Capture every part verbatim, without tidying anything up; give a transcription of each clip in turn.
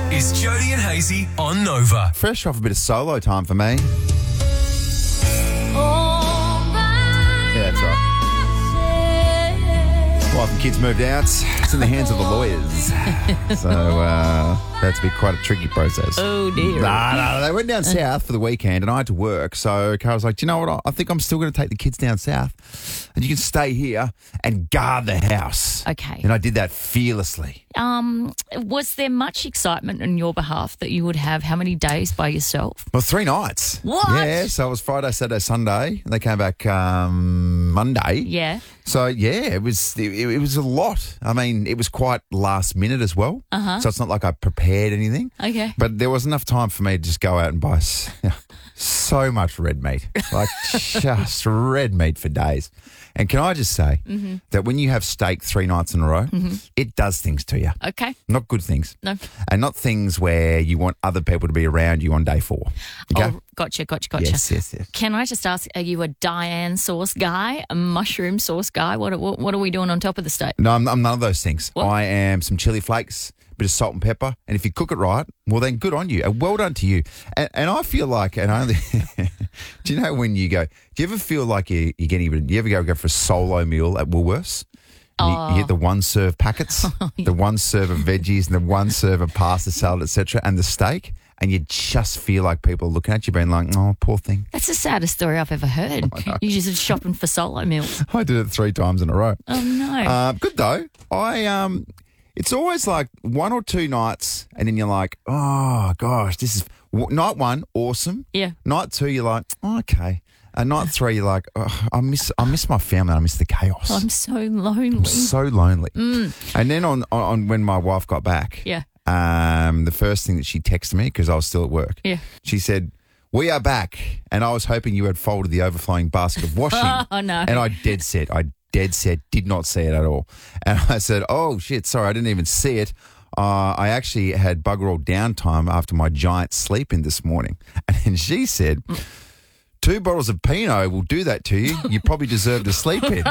is Jody and Hazy on Nova. Fresh off a bit of solo time for me. Yeah, that's right. Wife and kids moved out. It's in the hands of the lawyers. So uh, that's been quite a tricky process. Oh, dear. Nah, nah, they went down south for the weekend and I had to work. So Carol's like, do you know what? I think I'm still going to take the kids down south and you can stay here and guard the house. Okay. And I did that fearlessly. Um, was there much excitement on your behalf that you would have how many days by yourself? Well, three nights. What? Yeah, so it was Friday, Saturday, Sunday. They came back um, Monday. Yeah. So, yeah, it was it, it was a lot. I mean, it was quite last minute as well. Uh-huh. So it's not like I prepared anything. Okay. But there was enough time for me to just go out and buy s- so much red meat. Like, just red meat for days. And can I just say Mm-hmm. that when you have steak three nights in a row, Mm-hmm. it does things to you. Okay. Not good things. No. And not things where you want other people to be around you on day four. Okay? Oh, gotcha, gotcha, gotcha. Yes, yes, yes. Can I just ask, are you a Diane sauce guy, a mushroom sauce guy? What, what, what are we doing on top of the steak? No, I'm, I'm none of those things. What? I am some chili flakes, a bit of salt and pepper, and if you cook it right, well then good on you, and well done to you. And, and I feel like, and I only, do you know when you go? Do you ever feel like you, you're getting? Do you ever go go for a solo meal at Woolworths? And you, you get the one serve packets, the one serve of veggies, and the one serve of pasta salad, et cetera, and the steak. And you just feel like people are looking at you, being like, "Oh, poor thing." That's the saddest story I've ever heard. You're just shopping for solo meals. I did it three times in a row. Oh, no. Uh, good though. I um, it's always like one or two nights, and then you're like, oh gosh, this is w- night one, awesome. Yeah. Night two, you're like, oh, okay. And night three, you're like, oh, I miss, I miss my family. I miss the chaos. I'm so lonely. I'm so lonely. And then on, on on when my wife got back, Yeah. um, the first thing that she texted me because I was still at work, Yeah. she said, "We are back," and I was hoping you had folded the overflowing basket of washing. Oh, no. And I dead set, I dead set, did not see it at all. And I said, "Oh shit, sorry, I didn't even see it. Uh, I actually had bugger all downtime after my giant sleep in this morning." And then she said, "Two bottles of Pinot will do that to you. You probably deserve to sleep in."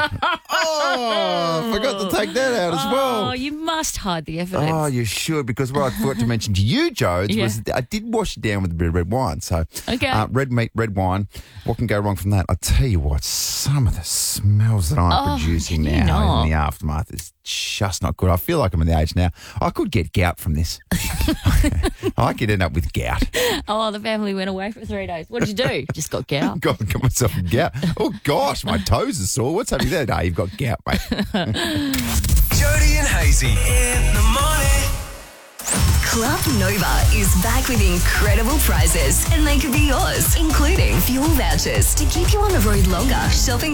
Oh, I forgot to take that out as well. Oh, you must hide the evidence. Oh, you should, because what I forgot to mention to you, Jodes, Yeah. was that I did wash it down with a bit of red wine. So, Okay. uh, red meat, red wine. What can go wrong from that? I tell you what, some of the smells that I'm Oh, producing can you now not? in the aftermath is just not good. I feel like I'm in the age now. I could get gout from this. I could end up with gout. Oh, the family went away for three days. What did you do? Just got gout. God, got myself gout. Oh gosh, my toes are sore. What's happening there? No, you've got gout, mate. Jody and Hazy in the morning. Club Nova is back with incredible prizes, and they could be yours, including fuel vouchers to keep you on the road longer, shopping